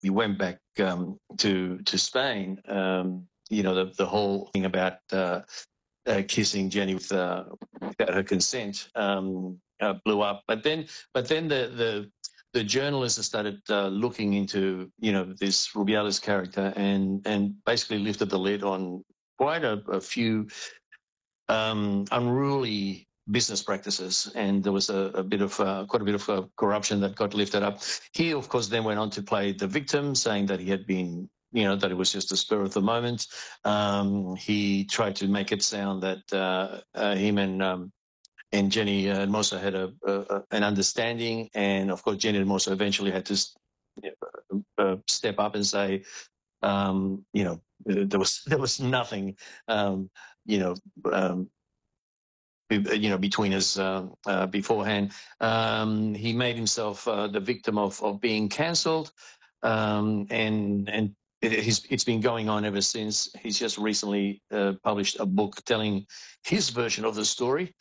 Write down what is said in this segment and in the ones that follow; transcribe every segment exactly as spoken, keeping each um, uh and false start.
he went back um, to to Spain, um, you know, the, the whole thing about uh, uh, kissing Jenny with, uh, without her consent um, uh, blew up. But then, but then the the the journalists started uh, looking into, you know, this Rubiales character and and basically lifted the lid on quite a, a few um, unruly business practices, and there was a, a bit of uh, quite a bit of uh, corruption that got lifted up. He, of course, then went on to play the victim, saying that he had been, you know, that it was just a spur of the moment. Um, he tried to make it sound that uh, uh, him and um, and Jenny uh, Hermoso had a, a, an understanding, and of course, Jenny Hermoso eventually had to uh, step up and say, um, you know, there was there was nothing, um, you know. Um, you know, between us uh, uh, beforehand. Um, he made himself uh, the victim of, of being cancelled, um, and and it, he's, it's been going on ever since. He's just recently uh, published a book telling his version of the story,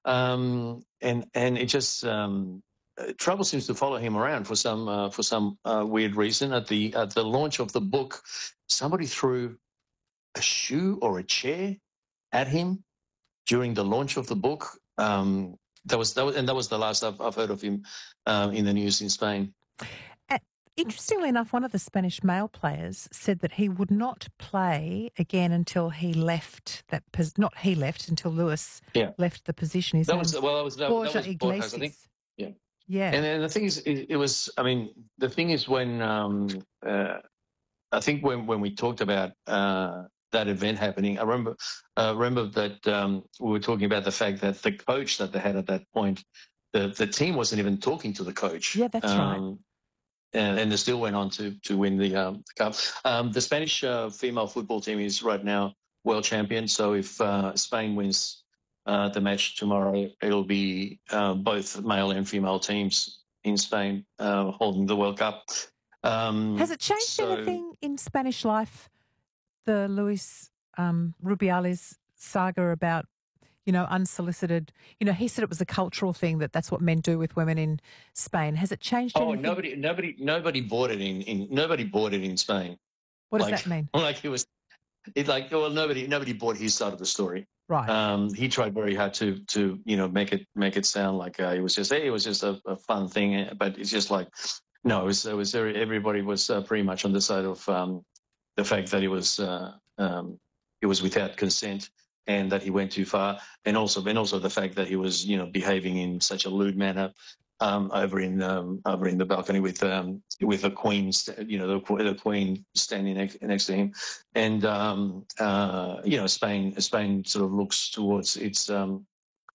um, and and it just um, uh, trouble seems to follow him around for some uh, for some uh, weird reason. At the at the launch of the book, somebody threw a shoe or a chair at him during the launch of the book. Um, that was that was, and that was the last I've, I've heard of him um, in the news in Spain. Uh, interestingly enough, one of the Spanish male players said that he would not play again until he left that. Pos- not he left until Lewis yeah. left the position. His that was well. That was that, Borja that was Iglesias. I think. Yeah. Yeah. And then the thing is, it, it was. I mean, the thing is when um, uh, I think when when we talked about. Uh, that event happening. I remember, uh, remember that um, we were talking about the fact that the coach that they had at that point, the, the team wasn't even talking to the coach. Yeah, that's um, right. And, and they still went on to to win the, um, the cup. Um, the Spanish uh, female football team is right now world champion. So if uh, Spain wins uh, the match tomorrow, it'll be uh, both male and female teams in Spain uh, holding the World Cup. Um, Has it changed so, anything in Spanish life? The Luis um, Rubiales saga about, you know, unsolicited, you know, he said it was a cultural thing, that that's what men do with women in Spain. Has it changed Oh, anything? nobody, nobody, nobody bought it in, in nobody bought it in Spain. What does like, that mean? Like it was, it like well, nobody, nobody bought his side of the story. Right. Um, he tried very hard to, to you know, make it, make it sound like uh, it was just, hey, it was just a, a fun thing, but it's just like, no, it was, it was very, everybody was uh, pretty much on the side of um, the fact that it was, uh, um, it was without consent, and that he went too far, and also and also the fact that he was, you know, behaving in such a lewd manner um, over in um, over in the balcony with um, with the queen, you know, the, the queen standing next, next to him, and um, uh, you know, Spain Spain sort of looks towards its um,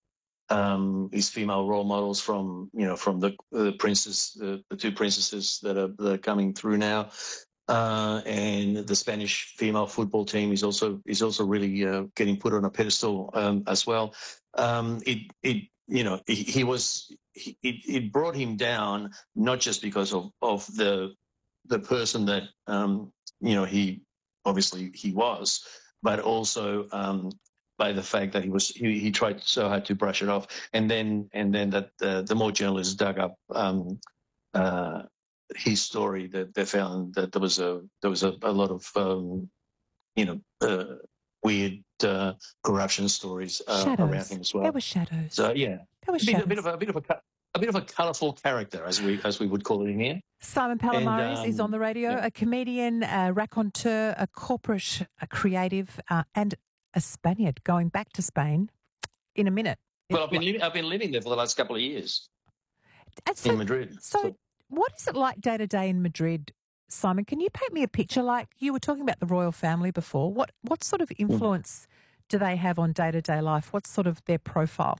um, its female role models from you know from the the princes, the, the two princesses that are, that are coming through now. Uh, and the Spanish female football team is also is also really uh, getting put on a pedestal um, as well. Um, it it you know he, he was he, it, it brought him down, not just because of, of the the person that um, you know he obviously he was, but also um, by the fact that he was he, he tried so hard to brush it off, and then and then that uh, the more journalists dug up. Um, uh, his story, that they found that there was a there was a, a lot of um, you know uh, weird uh, corruption stories uh, around him as well. There were shadows. So yeah, there were a bit, shadows. a bit of a, a bit of a a bit of a colourful character, as we as we would call it in here. Simon Palomares and, um, is on the radio, yeah. a comedian, a raconteur, a corporate, a creative, uh, and a Spaniard. Going back to Spain in a minute. Well, I've been living, I've been living there for the last couple of years so, in Madrid. So. so what is it like day to day in Madrid, Simon? Can you paint me a picture? Like you were talking about the royal family before. What what sort of influence mm. do they have on day to day life? What's sort of their profile?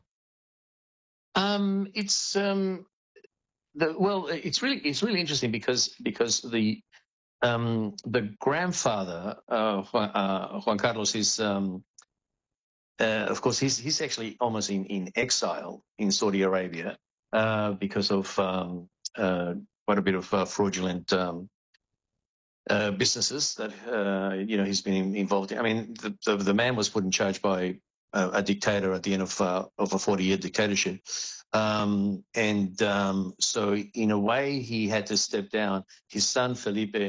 Um, it's um, the well, it's really it's really interesting because because the um, the grandfather uh, Juan, uh, Juan Carlos is um, uh, of course he's he's actually almost in, in exile in Saudi Arabia uh, because of um, Uh, quite a bit of uh, fraudulent um, uh, businesses that uh, you know he's been involved in. I mean, the, the, the man was put in charge by uh, a dictator at the end of uh, of a forty-year dictatorship, um, and um, so in a way he had to step down. His son Felipe